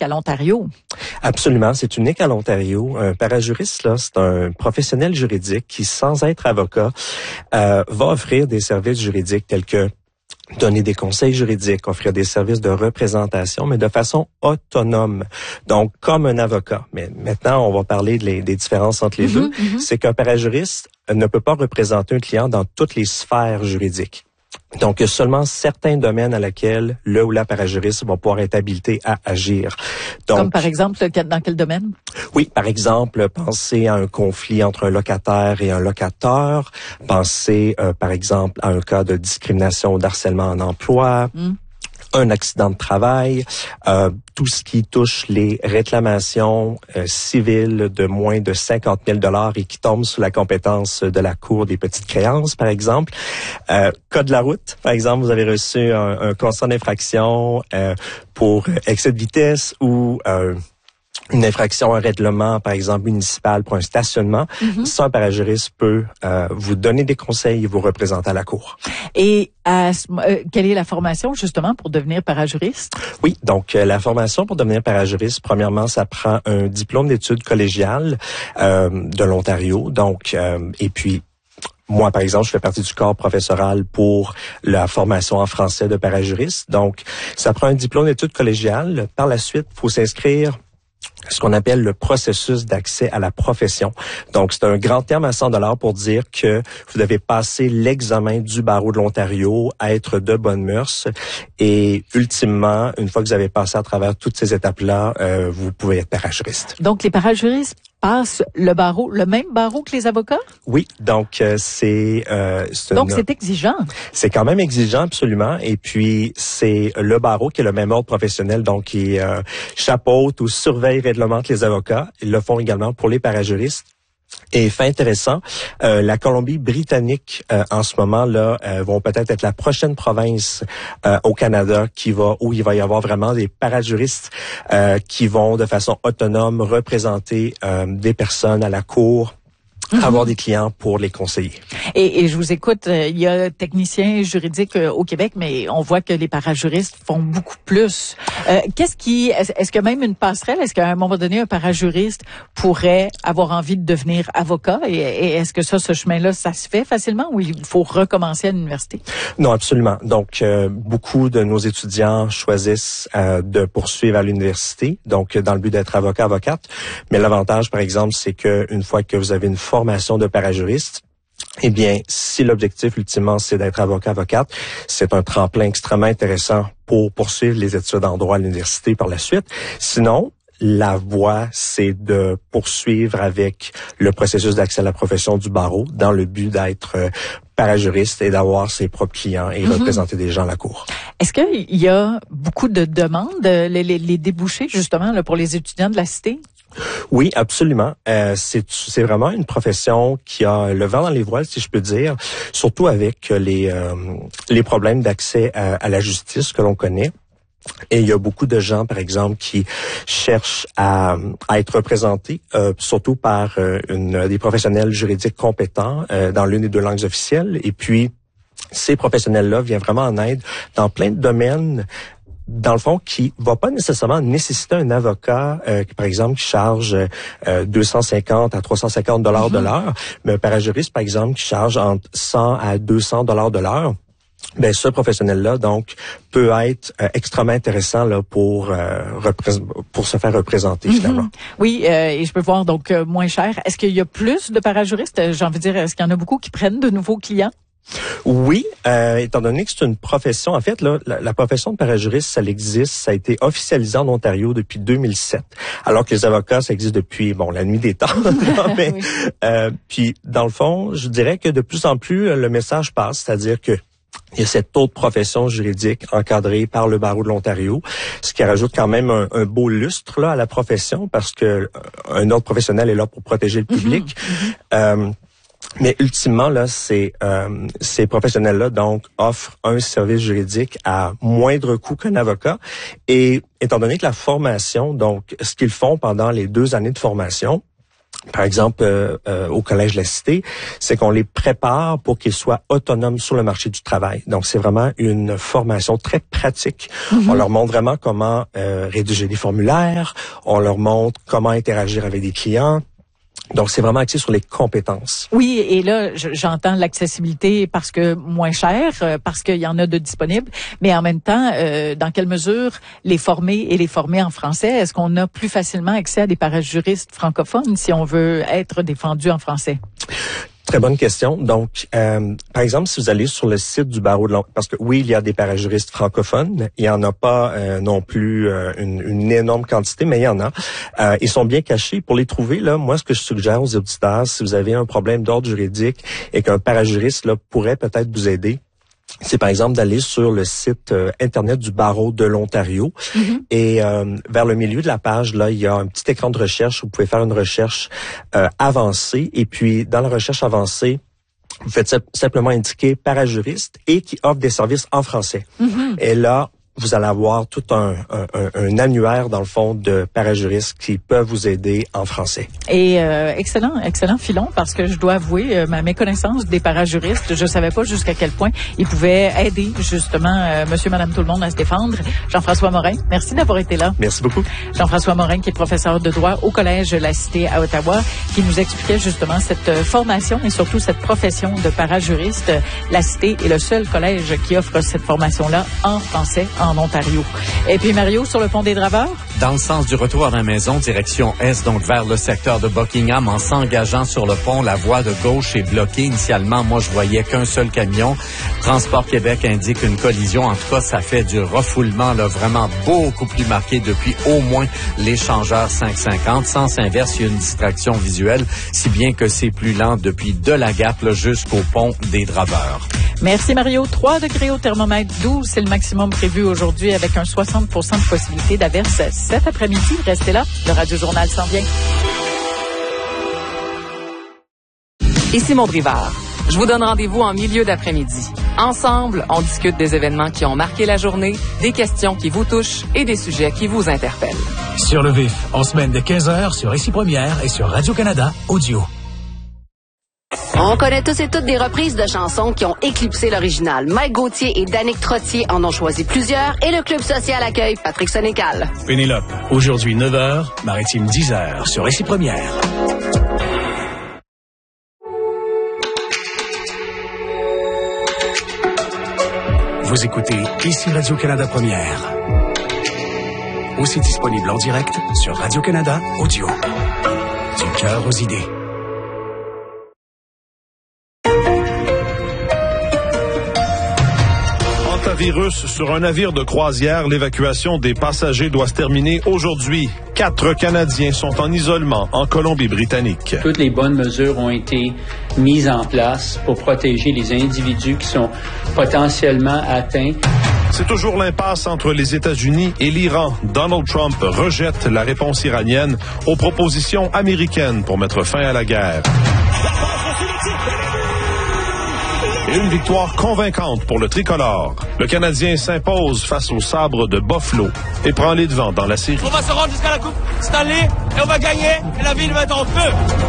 à l'Ontario. Absolument, c'est unique à l'Ontario. Un parajuriste, là, c'est un professionnel juridique qui, sans être avocat, va offrir des services juridiques tels que donner des conseils juridiques, offrir des services de représentation, mais de façon autonome. Donc, comme un avocat. Mais maintenant, on va parler des différences entre les deux. C'est qu'un parajuriste ne peut pas représenter un client dans toutes les sphères juridiques. Donc, il y a seulement certains domaines à lesquels le ou la parajuriste va pouvoir être habilité à agir. Donc, comme par exemple, dans quel domaine? Oui, par exemple, pensez à un conflit entre un locataire et un locateur. Pensez, par exemple, à un cas de discrimination ou d'harcèlement en emploi. Un accident de travail, tout ce qui touche les réclamations civiles de moins de 50 000 $ et qui tombent sous la compétence de la Cour des petites créances, par exemple. Code de la route, par exemple, vous avez reçu un constat d'infraction pour excès de vitesse ou une infraction à un règlement, par exemple, municipal pour un stationnement. Ça, un parajuriste peut vous donner des conseils et vous représenter à la Cour. Et quelle est la formation, justement, pour devenir parajuriste? Oui, donc la formation pour devenir parajuriste, premièrement, ça prend un diplôme d'études collégiales de l'Ontario. Donc, et puis, moi, par exemple, je fais partie du corps professoral pour la formation en français de parajuriste. Donc, ça prend un diplôme d'études collégiales. Par la suite, il faut s'inscrire ce qu'on appelle le processus d'accès à la profession. Donc, c'est un grand terme à 100 $ pour dire que vous devez passer l'examen du barreau de l'Ontario, être de bonne mœurs et ultimement, une fois que vous avez passé à travers toutes ces étapes-là, vous pouvez être parajuriste. Donc, les parajuristes passent le même barreau que les avocats? Oui, donc c'est exigeant. C'est quand même exigeant, absolument. Et puis, c'est le barreau qui est le même ordre professionnel, donc qui chapeaute ou surveille, réglemente les avocats. Ils le font également pour les parajuristes. Et fait intéressant, la Colombie-Britannique en ce moment-là vont peut-être être la prochaine province au Canada où il va y avoir vraiment des parajuristes qui vont de façon autonome représenter des personnes à la cour, avoir des clients pour les conseiller. Et je vous écoute, il y a techniciens juridiques au Québec, mais on voit que les parajuristes font beaucoup plus. Est-ce qu'il y a même une passerelle? Est-ce qu'à un moment donné, un parajuriste pourrait avoir envie de devenir avocat? Et est-ce que ce chemin-là, ça se fait facilement ou il faut recommencer à l'université? Non, absolument. Donc, beaucoup de nos étudiants choisissent de poursuivre à l'université, donc dans le but d'être avocat, avocate. Mais l'avantage, par exemple, c'est que une fois que vous avez une formation de parajuriste, eh bien, si l'objectif ultimement c'est d'être avocat, avocate, c'est un tremplin extrêmement intéressant pour poursuivre les études en droit à l'université par la suite. Sinon, la voie, c'est de poursuivre avec le processus d'accès à la profession du barreau dans le but d'être parajuriste et d'avoir ses propres clients et représenter des gens à la cour. Est-ce qu'il y a beaucoup de demandes, les débouchés justement là, pour les étudiants de la cité? Oui, absolument. C'est vraiment une profession qui a le vent dans les voiles, si je peux dire, surtout avec les problèmes d'accès à la justice que l'on connaît. Et il y a beaucoup de gens, par exemple, qui cherchent à être représentés, surtout par des professionnels juridiques compétents dans l'une des deux langues officielles. Et puis, ces professionnels-là viennent vraiment en aide dans plein de domaines, dans le fond, qui va pas nécessairement nécessiter un avocat, par exemple, qui charge 250 à 350 $ de l'heure, mais un parajuriste, par exemple, qui charge entre 100 à 200 $ de l'heure. Ben, ce professionnel-là, donc, peut être extrêmement intéressant là pour se faire représenter, finalement. Oui, et je peux voir, donc, moins cher. Est-ce qu'il y a plus de parajuristes? J'ai envie de dire, est-ce qu'il y en a beaucoup qui prennent de nouveaux clients? Oui, étant donné que c'est une profession, en fait, là, la profession de parajuriste, ça existe, ça a été officialisé en Ontario depuis 2007, alors que les avocats, ça existe depuis, la nuit des temps. Mais, oui. Puis, dans le fond, je dirais que de plus en plus, le message passe, c'est-à-dire que il y a cette autre profession juridique encadrée par le barreau de l'Ontario, ce qui rajoute quand même un beau lustre là à la profession parce que un autre professionnel est là pour protéger le public. Mais ultimement là, ces professionnels-là donc offrent un service juridique à moindre coût qu'un avocat. Et étant donné que la formation, donc ce qu'ils font pendant les 2 années de formation, par exemple, au Collège La Cité, c'est qu'on les prépare pour qu'ils soient autonomes sur le marché du travail. Donc, c'est vraiment une formation très pratique. Mm-hmm. On leur montre vraiment comment rédiger des formulaires, on leur montre comment interagir avec des clients. Donc, c'est vraiment axé sur les compétences. Oui, et là, j'entends l'accessibilité parce que moins cher, parce qu'il y en a de disponibles, mais en même temps, dans quelle mesure les former en français? Est-ce qu'on a plus facilement accès à des parajuristes francophones si on veut être défendu en français? Très bonne question. Donc, par exemple, si vous allez sur le site du barreau de Longueuil, parce que oui, il y a des parajuristes francophones, il y en a pas non plus une énorme quantité, mais il y en a. Ils sont bien cachés. Pour les trouver, là, moi, ce que je suggère aux auditeurs, si vous avez un problème d'ordre juridique et qu'un parajuriste là pourrait peut-être vous aider, c'est par exemple d'aller sur le site Internet du barreau de l'Ontario. Mm-hmm. Et vers le milieu de la page, là, il y a un petit écran de recherche où vous pouvez faire une recherche avancée. Et puis, dans la recherche avancée, vous faites simplement indiquer parajuriste et qui offre des services en français. Mm-hmm. Et là, vous allez avoir tout un annuaire, dans le fond, de parajuristes qui peuvent vous aider en français. Et excellent filon, parce que je dois avouer ma méconnaissance des parajuristes. Je savais pas jusqu'à quel point ils pouvaient aider, justement, monsieur, madame, tout le monde à se défendre. Jean-François Morin, merci d'avoir été là. Merci beaucoup. Jean-François Morin, qui est professeur de droit au Collège La Cité à Ottawa, qui nous expliquait justement cette formation et surtout cette profession de parajuriste. La Cité est le seul collège qui offre cette formation-là en français, en Ontario. Et puis Mario, sur le pont des Draveurs? Dans le sens du retour à la maison, direction Est, donc vers le secteur de Buckingham, en s'engageant sur le pont, la voie de gauche est bloquée. Initialement, moi, je voyais qu'un seul camion. Transport Québec indique une collision. En tout cas, ça fait du refoulement là, vraiment beaucoup plus marqué depuis au moins l'échangeur 550. Sens inverse, il y a une distraction visuelle, si bien que c'est plus lent depuis Delagape là, jusqu'au pont des Draveurs. Merci Mario. 3 degrés au thermomètre, 12, c'est le maximum prévu aujourd'hui avec un 60% de possibilité d'averse cet après-midi. Restez là, le Radio Journal s'en vient. Ici Maud Rivard. Je vous donne rendez-vous en milieu d'après-midi. Ensemble, on discute des événements qui ont marqué la journée, des questions qui vous touchent et des sujets qui vous interpellent. Sur le vif, en semaine de 15h sur Ici Première et sur Radio-Canada Audio. On connaît tous et toutes des reprises de chansons qui ont éclipsé l'original. Mike Gauthier et Danick Trottier en ont choisi plusieurs et le Club social accueille Patrick Sénécal. Pénélope, aujourd'hui 9h, Maritime 10h sur Ici Première. Vous écoutez Ici Radio-Canada Première. Aussi disponible en direct sur Radio-Canada Audio. Du cœur aux idées. Virus sur un navire de croisière, l'évacuation des passagers doit se terminer aujourd'hui. 4 Canadiens sont en isolement en Colombie-Britannique. Toutes les bonnes mesures ont été mises en place pour protéger les individus qui sont potentiellement atteints. C'est toujours l'impasse entre les États-Unis et l'Iran. Donald Trump rejette la réponse iranienne aux propositions américaines pour mettre fin à la guerre. Et une victoire convaincante pour le tricolore. Le Canadien s'impose face au sabre de Buffalo et prend les devants dans la série. On va se rendre jusqu'à la Coupe Stanley et on va gagner et la ville va être en feu.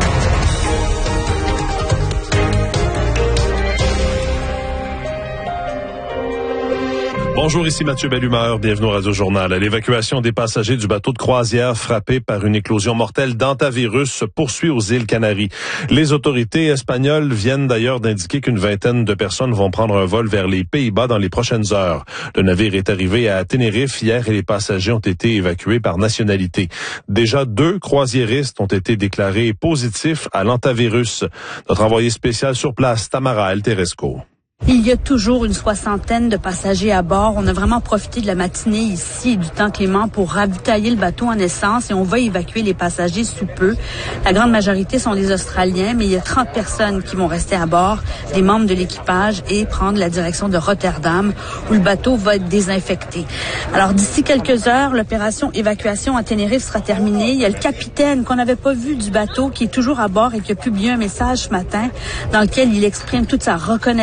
Bonjour, ici Mathieu Bellumeur. Bienvenue au Radio Journal. L'évacuation des passagers du bateau de croisière frappé par une éclosion mortelle d'hantavirus se poursuit aux îles Canaries. Les autorités espagnoles viennent d'ailleurs d'indiquer qu'une vingtaine de personnes vont prendre un vol vers les Pays-Bas dans les prochaines heures. Le navire est arrivé à Tenerife hier et les passagers ont été évacués par nationalité. Déjà 2 croisiéristes ont été déclarés positifs à l'hantavirus. Notre envoyé spécial sur place, Tamara Elteresco. Il y a toujours une 60aine de passagers à bord. On a vraiment profité de la matinée ici et du temps clément pour ravitailler le bateau en essence et on va évacuer les passagers sous peu. La grande majorité sont des Australiens, mais il y a 30 personnes qui vont rester à bord, des membres de l'équipage et prendre la direction de Rotterdam où le bateau va être désinfecté. Alors d'ici quelques heures, l'opération évacuation à Tenerife sera terminée. Il y a le capitaine qu'on n'avait pas vu du bateau qui est toujours à bord et qui a publié un message ce matin dans lequel il exprime toute sa reconnaissance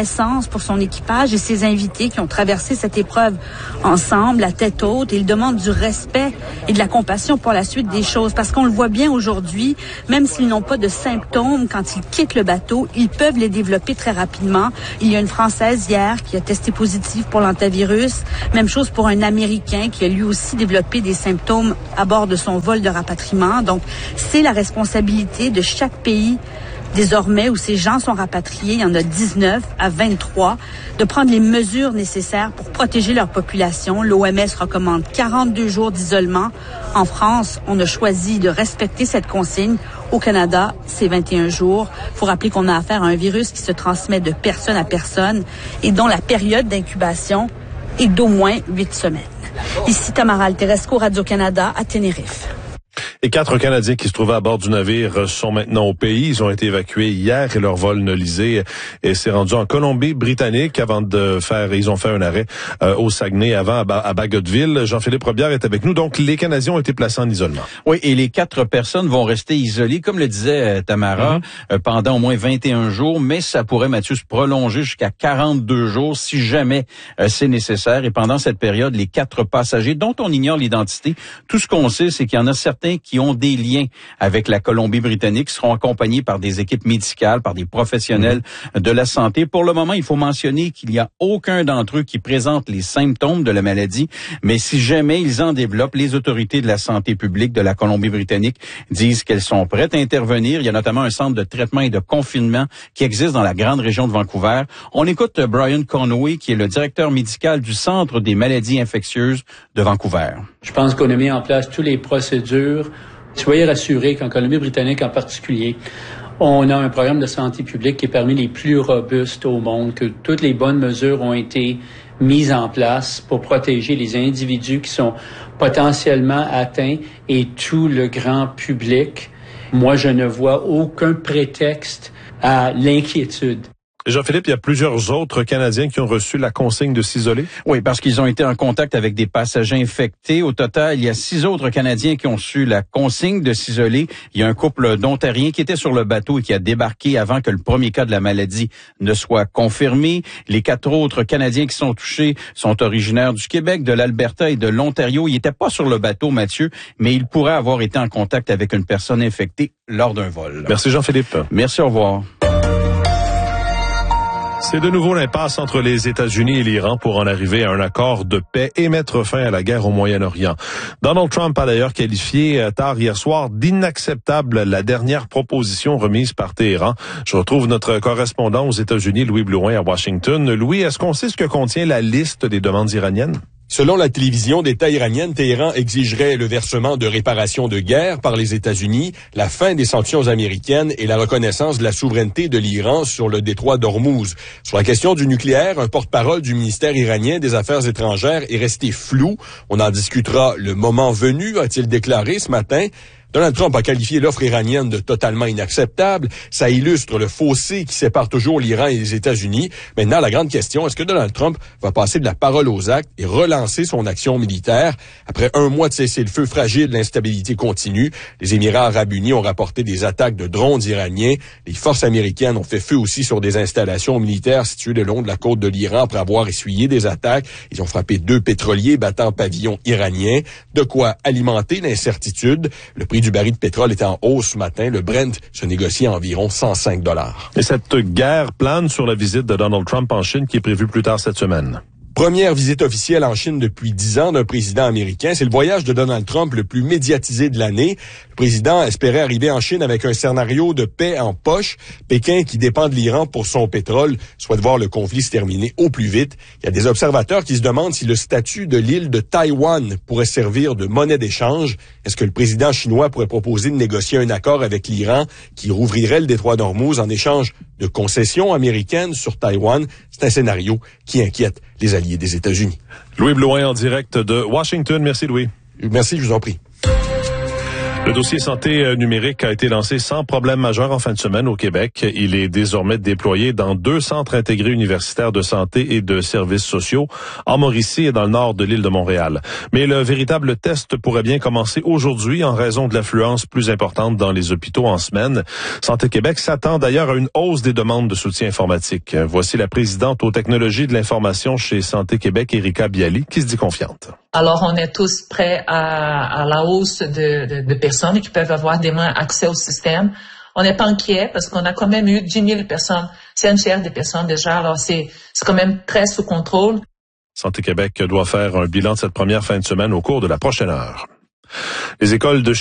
confiance pour son équipage et ses invités qui ont traversé cette épreuve ensemble, à tête haute. Il demande du respect et de la compassion pour la suite des choses. Parce qu'on le voit bien aujourd'hui, même s'ils n'ont pas de symptômes, quand ils quittent le bateau, ils peuvent les développer très rapidement. Il y a une Française hier qui a testé positive pour l'hantavirus. Même chose pour un Américain qui a lui aussi développé des symptômes à bord de son vol de rapatriement. Donc, c'est la responsabilité de chaque pays désormais où ces gens sont rapatriés, il y en a 19 à 23, de prendre les mesures nécessaires pour protéger leur population. L'OMS recommande 42 jours d'isolement. En France, on a choisi de respecter cette consigne. Au Canada, c'est 21 jours. Il faut rappeler qu'on a affaire à un virus qui se transmet de personne à personne et dont la période d'incubation est d'au moins 8 semaines. Ici Tamara Alteresco, Radio-Canada, à Tenerife. Et 4 Canadiens qui se trouvaient à bord du navire sont maintenant au pays. Ils ont été évacués hier et leur vol nolisé s'est rendu en Colombie-Britannique ils ont fait un arrêt au Saguenay avant à Bagotville. Jean-Philippe Robillard est avec nous. Donc, les Canadiens ont été placés en isolement. Oui, et les 4 personnes vont rester isolées, comme le disait Tamara, pendant au moins 21 jours, mais ça pourrait, Mathieu, se prolonger jusqu'à 42 jours si jamais c'est nécessaire. Et pendant cette période, les 4 passagers, dont on ignore l'identité, tout ce qu'on sait, c'est qu'il y en a certains qui ont des liens avec la Colombie-Britannique, seront accompagnés par des équipes médicales, par des professionnels de la santé. Pour le moment, il faut mentionner qu'il n'y a aucun d'entre eux qui présente les symptômes de la maladie, mais si jamais ils en développent, les autorités de la santé publique de la Colombie-Britannique disent qu'elles sont prêtes à intervenir. Il y a notamment un centre de traitement et de confinement qui existe dans la grande région de Vancouver. On écoute Brian Conway, qui est le directeur médical du Centre des maladies infectieuses de Vancouver. Je pense qu'on a mis en place toutes les procédures. Soyez rassurés qu'en Colombie-Britannique en particulier, on a un programme de santé publique qui est parmi les plus robustes au monde, que toutes les bonnes mesures ont été mises en place pour protéger les individus qui sont potentiellement atteints et tout le grand public. Moi, je ne vois aucun prétexte à l'inquiétude. Jean-Philippe, il y a plusieurs autres Canadiens qui ont reçu la consigne de s'isoler. Oui, parce qu'ils ont été en contact avec des passagers infectés. Au total, il y a 6 autres Canadiens qui ont reçu la consigne de s'isoler. Il y a un couple d'Ontariens qui était sur le bateau et qui a débarqué avant que le premier cas de la maladie ne soit confirmé. Les 4 autres Canadiens qui sont touchés sont originaires du Québec, de l'Alberta et de l'Ontario. Ils n'étaient pas sur le bateau, Mathieu, mais ils pourraient avoir été en contact avec une personne infectée lors d'un vol. Merci Jean-Philippe. Merci, au revoir. C'est de nouveau l'impasse entre les États-Unis et l'Iran pour en arriver à un accord de paix et mettre fin à la guerre au Moyen-Orient. Donald Trump a d'ailleurs qualifié tard hier soir d'inacceptable la dernière proposition remise par Téhéran. Je retrouve notre correspondant aux États-Unis, Louis Blouin, à Washington. Louis, est-ce qu'on sait ce que contient la liste des demandes iraniennes? Selon la télévision d'État iranienne, Téhéran exigerait le versement de réparations de guerre par les États-Unis, la fin des sanctions américaines et la reconnaissance de la souveraineté de l'Iran sur le détroit d'Ormuz. Sur la question du nucléaire, un porte-parole du ministère iranien des Affaires étrangères est resté flou. On en discutera le moment venu, a-t-il déclaré ce matin. Donald Trump a qualifié l'offre iranienne de totalement inacceptable. Ça illustre le fossé qui sépare toujours l'Iran et les États-Unis. Maintenant, la grande question, est-ce que Donald Trump va passer de la parole aux actes et relancer son action militaire? Après un mois de cessez-le-feu fragile, l'instabilité continue. Les Émirats arabes unis ont rapporté des attaques de drones iraniens. Les forces américaines ont fait feu aussi sur des installations militaires situées le long de la côte de l'Iran après avoir essuyé des attaques. Ils ont frappé 2 pétroliers battant pavillon iranien. De quoi alimenter l'incertitude. Le prix du baril de pétrole est en hausse ce matin. Le Brent se négocie à environ $105. Et cette guerre plane sur la visite de Donald Trump en Chine qui est prévue plus tard cette semaine. Première visite officielle en Chine depuis 10 ans d'un président américain. C'est le voyage de Donald Trump le plus médiatisé de l'année. Le président espérait arriver en Chine avec un scénario de paix en poche. Pékin, qui dépend de l'Iran pour son pétrole, souhaite voir le conflit se terminer au plus vite. Il y a des observateurs qui se demandent si le statut de l'île de Taïwan pourrait servir de monnaie d'échange. Est-ce que le président chinois pourrait proposer de négocier un accord avec l'Iran qui rouvrirait le détroit d'Ormuz en échange de concessions américaines sur Taïwan? C'est un scénario qui inquiète les alliés des États-Unis. Louis Blouin en direct de Washington. Merci Louis. Merci, je vous en prie. Le dossier santé numérique a été lancé sans problème majeur en fin de semaine au Québec. Il est désormais déployé dans 2 centres intégrés universitaires de santé et de services sociaux, en Mauricie et dans le nord de l'île de Montréal. Mais le véritable test pourrait bien commencer aujourd'hui en raison de l'affluence plus importante dans les hôpitaux en semaine. Santé Québec s'attend d'ailleurs à une hausse des demandes de soutien informatique. Voici la présidente aux technologies de l'information chez Santé Québec, Erika Bialy, qui se dit confiante. Alors, on est tous prêts à la hausse de personnes qui peuvent avoir demain accès au système. On n'est pas inquiet parce qu'on a quand même eu 10 000 personnes. C'est un tiers des personnes déjà. Alors, c'est quand même très sous contrôle. Santé Québec doit faire un bilan de cette première fin de semaine au cours de la prochaine heure. Les écoles de